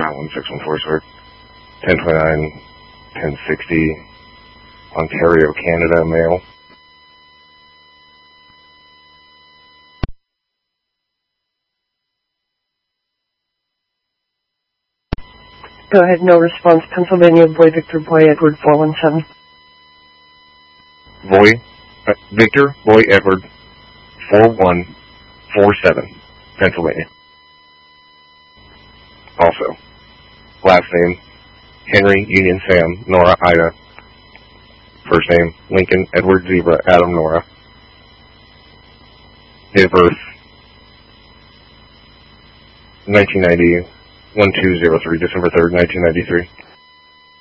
91614, sir. 1029, 1060, Ontario, Canada, mail. Go ahead, no response. Pennsylvania, Boy Victor, Boy Edward, 417. Victor, Boy Edward, 4147, Pennsylvania. Also, last name, Henry, Union, Sam, Nora, Ida. First name, Lincoln, Edward, Zebra, Adam, Nora. Date of birth, 1990, 1203, December 3rd, 1993.